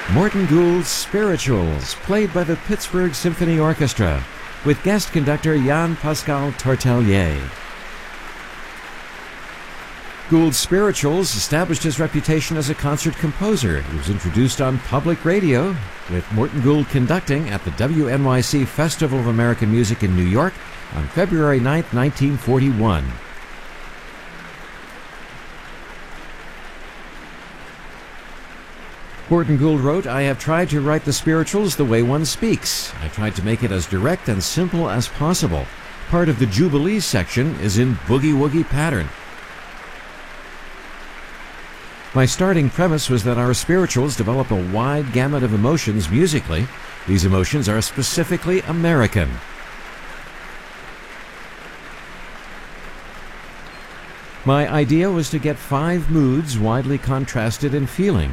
Morton Gould's Spirituals, played by the Pittsburgh Symphony Orchestra, with guest conductor Jan-Pascal Tortelier. Gould's Spirituals established his reputation as a concert composer. He was introduced on public radio, with Morton Gould conducting at the WNYC Festival of American Music in New York on February 9, 1941. Morton Gould wrote, "I have tried to write the spirituals the way one speaks. I tried to make it as direct and simple as possible. Part of the Jubilee section is in boogie-woogie pattern. My starting premise was that our spirituals develop a wide gamut of emotions musically. These emotions are specifically American. My idea was to get 5 moods widely contrasted in feeling.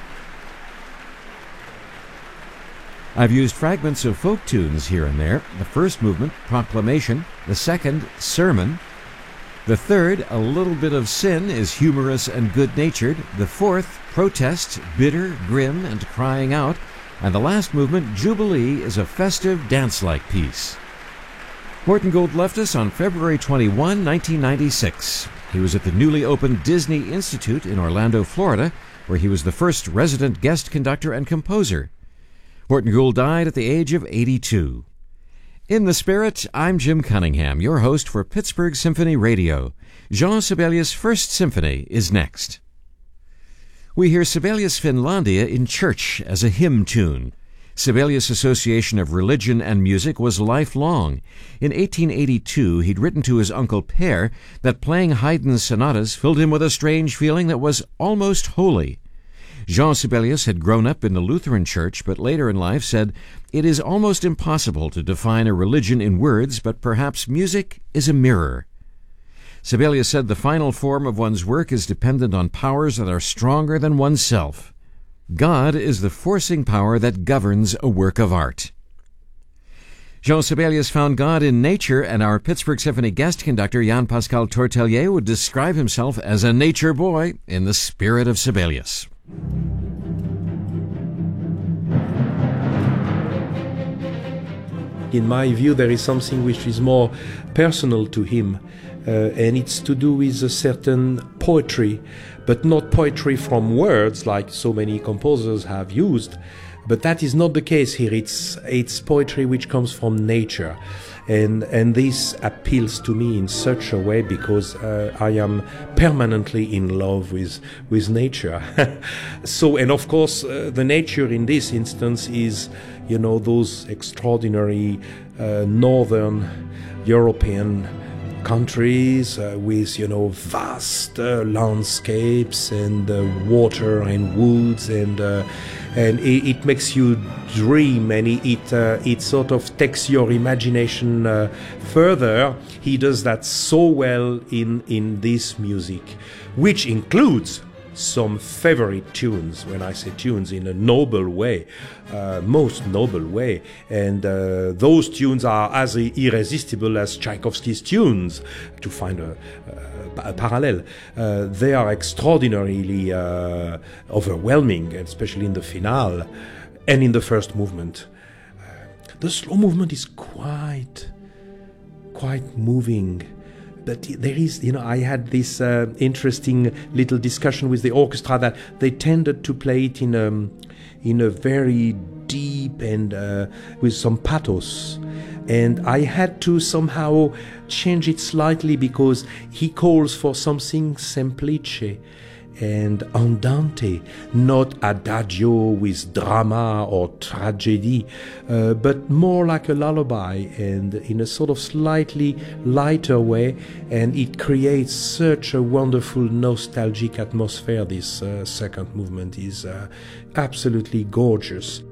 I've used fragments of folk tunes here and there. The first movement, Proclamation. The second, Sermon. The third, A Little Bit of Sin, is humorous and good-natured. The fourth, Protest, bitter, grim, and crying out. And the last movement, Jubilee, is a festive, dance-like piece." Morton Gould left us on February 21, 1996. He was at the newly opened Disney Institute in Orlando, Florida, where he was the first resident guest conductor and composer. Morton Gould died at the age of 82. In the Spirit, I'm Jim Cunningham, your host for Pittsburgh Symphony Radio. Jean Sibelius' First Symphony is next. We hear Sibelius Finlandia in church as a hymn tune. Sibelius' association of religion and music was lifelong. In 1882, he'd written to his uncle Per that playing Haydn's sonatas filled him with a strange feeling that was almost holy. Jean Sibelius had grown up in the Lutheran Church, but later in life said, "It is almost impossible to define a religion in words, but perhaps music is a mirror." Sibelius said the final form of one's work is dependent on powers that are stronger than oneself. God is the forcing power that governs a work of art. Jean Sibelius found God in nature, and our Pittsburgh Symphony guest conductor Jan-Pascal Tortelier would describe himself as a nature boy in the spirit of Sibelius. In my view, there is something which is more personal to him, and it's to do with a certain poetry, but not poetry from words like so many composers have used. But that is not the case here. It's poetry which comes from nature. And this appeals to me in such a way because I am permanently in love with nature. So, and of course, the nature in this instance is, those extraordinary northern European countries with, vast landscapes and water and woods and it makes you dream, and it sort of takes your imagination further. He does that so well in this music, which includes some favorite tunes. When I say tunes, in a noble way, most noble way, and those tunes are as irresistible as Tchaikovsky's tunes, to find a parallel. They are extraordinarily overwhelming, especially in the finale and in the first movement. The slow movement is quite moving. But there is, I had this interesting little discussion with the orchestra that they tended to play it in a very deep and with some pathos. And I had to somehow change it slightly because he calls for something semplice and andante, not adagio with drama or tragedy, but more like a lullaby and in a sort of slightly lighter way, and it creates such a wonderful nostalgic atmosphere. This second movement is absolutely gorgeous.